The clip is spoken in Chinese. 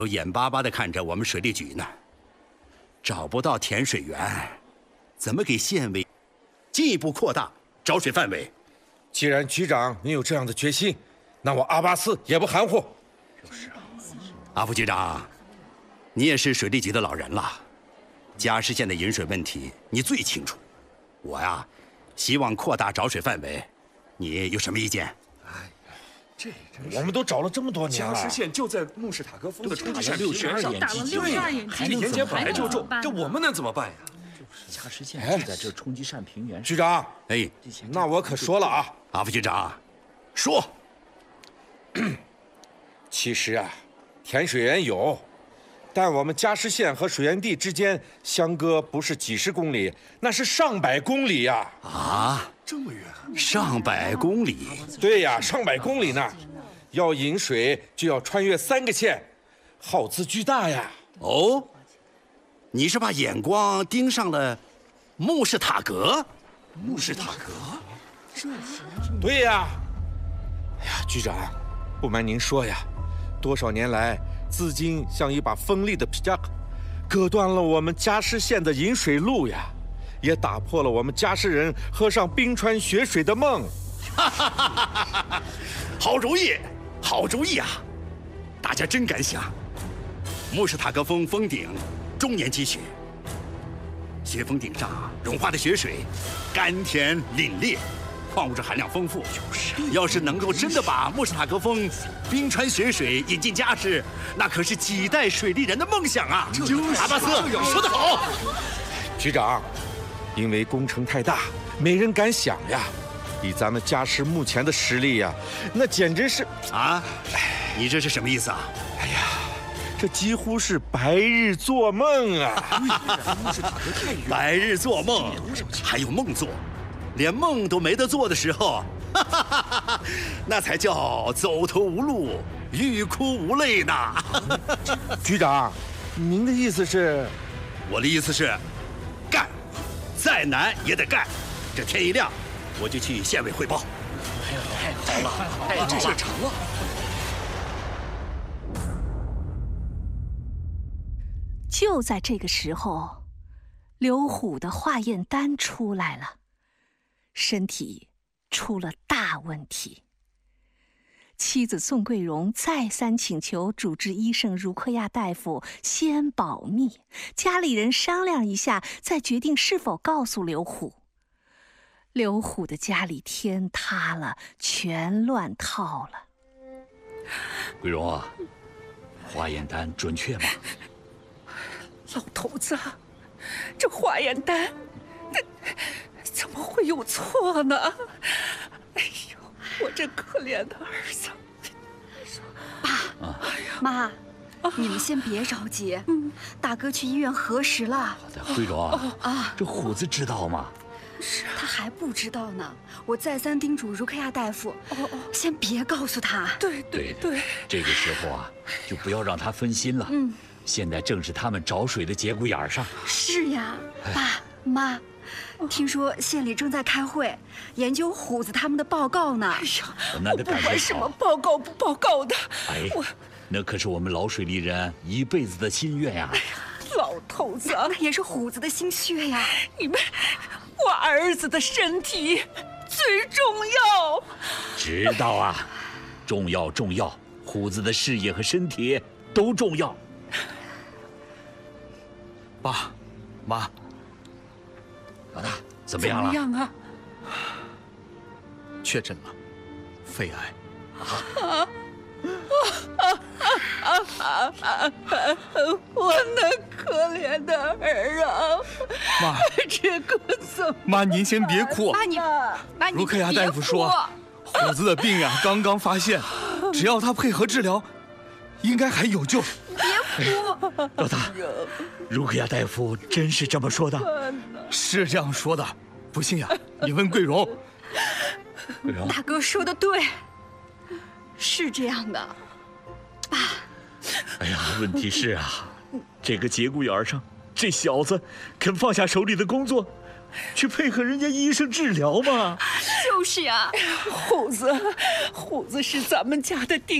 都眼巴巴地看着我们水利局呢，找不到填水源，怎么给县委进一步扩大找水范围？ 既然局长您有这样的决心，那我阿巴斯也不含糊。 阿副局长，你也是水利局的老人了，嘉实县的饮水问题你最清楚。我呀，希望扩大找水范围，你有什么意见？ 我们都找了这么多年了， 嘉实县就在穆士塔格峰的冲积扇平原上， 打了62眼这盐碱本来就重，这我们能怎么办呀？ 嘉实县就在这冲积扇平原上。 局长， 哎， 那我可说了啊， 阿副局长，说。 其实啊，填水源有，但我们嘉实县和水源地之间相隔不是几十公里，那是上百公里呀！ 啊， 这么远？ 上百公里？ 对呀，上百公里呢，要饮水就要穿越3个县，耗资巨大呀！ 哦，你是把眼光盯上了穆士塔格？ 穆士塔格？ 对呀！哎呀，局长，不瞒您说呀，多少年来，资金像一把锋利的皮夹克，割断了我们嘉实县的饮水路呀，也打破了我们嘉实人喝上冰川雪水的梦。 好主意，好主意啊！大家真敢想。穆士塔格峰峰顶终年积雪，雪峰顶上融化的雪水甘甜凛冽，矿物质含量丰富。要是能够真的把穆士塔格峰冰川雪水引进嘉实，那可是几代水利人的梦想啊！阿巴斯说得好。 局长，因为工程太大，没人敢想呀。以咱们嘉实目前的实力呀，那简直是啊！你这是什么意思啊？ 哎呀，这几乎是白日做梦啊！ 白日做梦，还有梦做，连梦都没得做的时候，那才叫走投无路、欲哭无泪呢。 局长，您的意思是？ 我的意思是，干，再难也得干。这天一亮，我就去县委汇报。 太好了，太这些成了。 就在这个时候，刘虎的化验单出来了，身体出了大问题。妻子宋桂荣再三请求主治医生茹克亚大夫先保密，家里人商量一下，再决定是否告诉刘虎。刘虎的家里天塌了，全乱套了。 桂荣啊，化验单准确吗？ 老头子，这化验单，怎么会有错呢？哎呦，我这可怜的儿子！ 爸，妈，你们先别着急。大哥去医院核实了。 好的，桂荣啊，这虎子知道吗？ 他还不知道呢。我再三叮嘱茹克亚大夫，先别告诉他。 对， 这个时候啊，就不要让他分心了。现在正是他们找水的节骨眼上。 是呀，爸妈，听说县里正在开会，研究虎子他们的报告呢。 哎呀， 那得我不管什么报告不报告的。 哎，那可是我们老水利人一辈子的心愿呀。 哎呀，老头子， 那也是虎子的心血呀。 你们，我儿子的身体最重要。 知道啊，重要，虎子的事业和身体都重要。 爸，妈， 老大怎么样了？ 怎么样啊？ 确诊了，肺癌。 我那可怜的儿啊！ 妈， 这个怎么？ 妈，您先别哭。 妈，你茹克亚大夫说，虎子的病呀刚刚发现，只要他配合治疗，应该还有救。 别哭。 老大，茹克亚大夫真是这么说的？ 是这样说的，不信呀，你问桂荣。 桂荣， 大哥说的对，是这样的。爸， 哎呀，问题是啊，这个节骨眼上，这小子肯放下手里的工作，去配合人家医生治疗吗？ 就是呀。 虎子是咱们家的